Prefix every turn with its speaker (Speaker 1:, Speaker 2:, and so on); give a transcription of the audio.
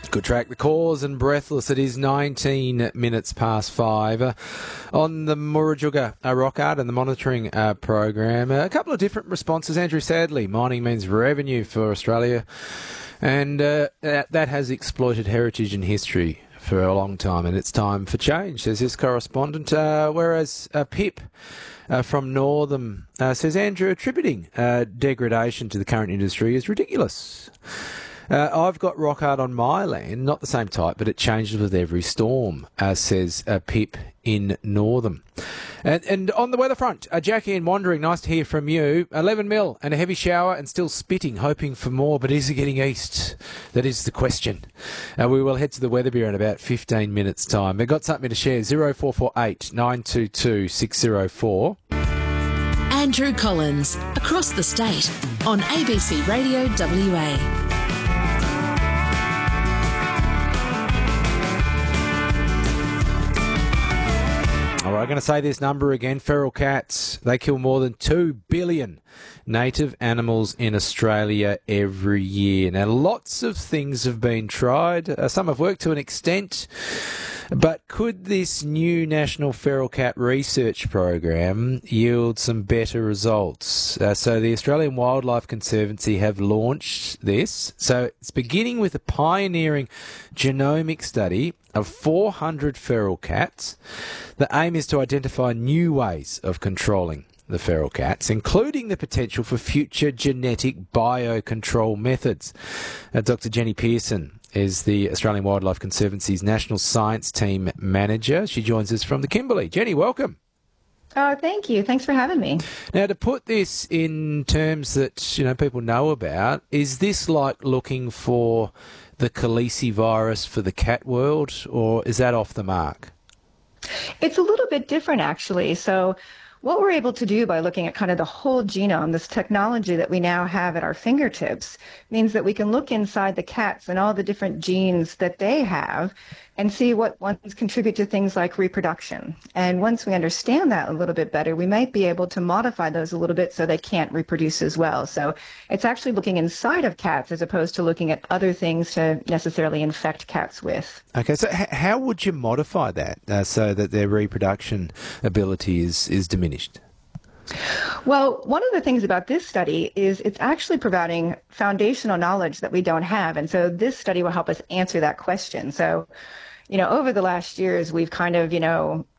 Speaker 1: Good track, The Cause and Breathless. It is 19 minutes past 5 on the Murujuga rock art and the monitoring program. A couple of different responses. Andrew Sadley, mining means revenue for Australia, and that has exploited heritage and history for a long time, and it's time for change, says this correspondent. Whereas Pip from Northam says, Andrew, attributing degradation to the current industry is ridiculous. I've got rock art on my land, not the same type, but it changes with every storm, says Pip in Northam. And on the weather front, Jackie in Wandering, nice to hear from you. 11 mil and a heavy shower and still spitting, hoping for more, but is it getting east? That is the question. We will head to the Weather Bureau in about 15 minutes' time. They've got something to share. 0448 922 604.
Speaker 2: Andrew Collins, across the state on ABC Radio WA.
Speaker 1: All right, I'm going to say this number again. Feral cats, they kill more than 2 billion native animals in Australia every year. Now, lots of things have been tried. Some have worked to an extent. But could this new National Feral Cat Research Program yield some better results? So the Australian Wildlife Conservancy have launched this. So it's beginning with a pioneering genomic study of 400 feral cats. The aim is to identify new ways of controlling the feral cats, including the potential for future genetic biocontrol methods. Dr. Jenny Pearson is the Australian Wildlife Conservancy's National Science Team Manager. She joins us from the Kimberley. Jenny, welcome.
Speaker 3: Oh, thank you. Thanks for having me.
Speaker 1: Now, to put this in terms that, people know about, is this like looking for the Khaleesi virus for the cat world, or is that off the mark?
Speaker 3: It's a little bit different, actually. So what we're able to do by looking at kind of the whole genome, this technology that we now have at our fingertips, means that we can look inside the cats and all the different genes that they have and see what ones contribute to things like reproduction. And once we understand that a little bit better, we might be able to modify those a little bit so they can't reproduce as well. So it's actually looking inside of cats as opposed to looking at other things to necessarily infect cats with.
Speaker 1: Okay, so how would you modify that so that their reproduction ability is diminished?
Speaker 3: Well, one of the things about this study is it's actually providing foundational knowledge that we don't have. And so this study will help us answer that question. So, over the last years, we've kind of,